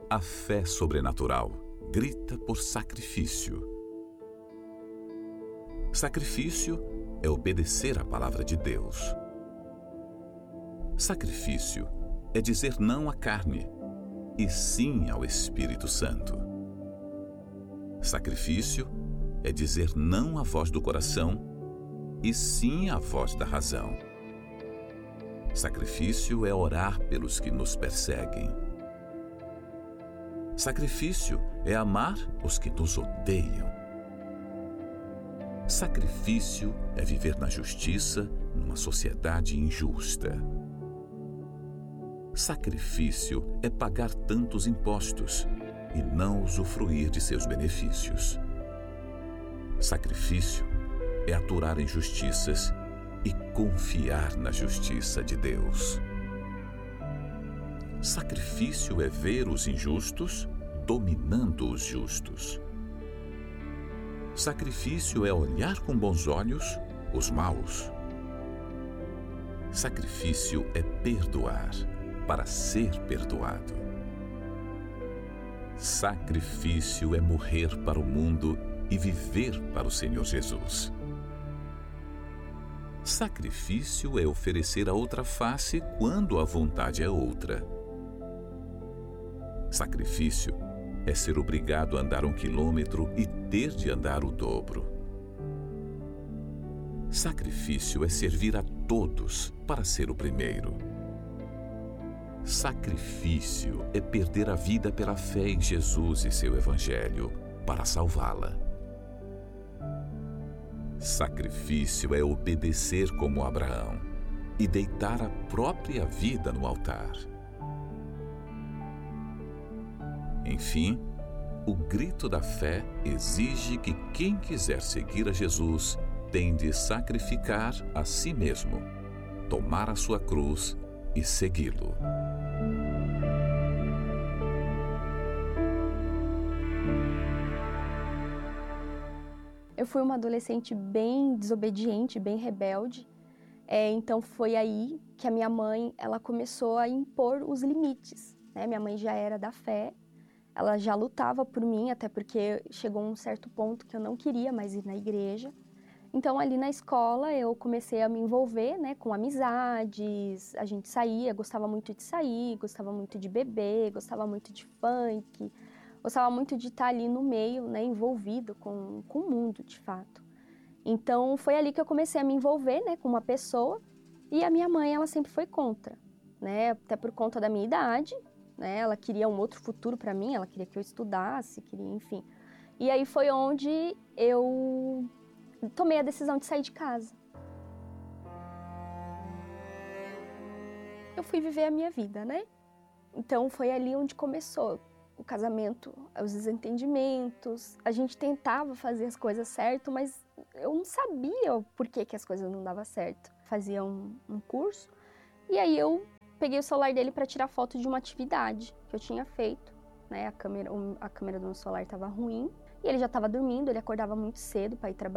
A fé sobrenatural grita por sacrifício. Sacrifício é obedecer à palavra de Deus. Sacrifício é dizer não à carne e sim ao Espírito Santo. Sacrifício é dizer não à voz do coração e sim à voz da razão. Sacrifício é orar pelos que nos perseguem. Sacrifício é amar os que nos odeiam. Sacrifício é viver na justiça numa sociedade injusta. Sacrifício é pagar tantos impostos e não usufruir de seus benefícios. Sacrifício é aturar injustiças e confiar na justiça de Deus. Sacrifício é ver os injustos dominando os justos. Sacrifício é olhar com bons olhos os maus. Sacrifício é perdoar para ser perdoado. Sacrifício é morrer para o mundo e viver para o Senhor Jesus. Sacrifício é oferecer a outra face quando a vontade é outra. Sacrifício é ser obrigado a andar 1 quilômetro e ter de andar o dobro. Sacrifício é servir a todos para ser o primeiro. Sacrifício é perder a vida pela fé em Jesus e seu Evangelho para salvá-la. Sacrifício é obedecer como Abraão e deitar a própria vida no altar. Enfim, o grito da fé exige que quem quiser seguir a Jesus tem de sacrificar a si mesmo, tomar a sua cruz e segui-lo. Eu fui uma adolescente bem desobediente, bem rebelde. Então foi aí que a minha mãe ela começou a impor os limites. Minha mãe já era da fé, ela já lutava por mim, até porque chegou um certo ponto que eu não queria mais ir na igreja. Então ali na escola eu comecei a me envolver com amizades, a gente saía, gostava muito de sair, gostava muito de beber, gostava muito de funk, gostava muito de estar ali no meio, envolvido com o mundo, de fato. Então, foi ali que eu comecei a me envolver, com uma pessoa, e a minha mãe, ela sempre foi contra, até por conta da minha idade, ela queria um outro futuro para mim, ela queria que eu estudasse, enfim. E aí foi onde eu tomei a decisão de sair de casa. Eu fui viver a minha vida, Então, foi ali onde começou o casamento, os desentendimentos. A gente tentava fazer as coisas certo, mas eu não sabia por que as coisas não davam certo. Fazia um curso e aí eu peguei o celular dele para tirar foto de uma atividade que eu tinha feito. A câmera do meu celular estava ruim e ele já estava dormindo, ele acordava muito cedo para ir trabalhar.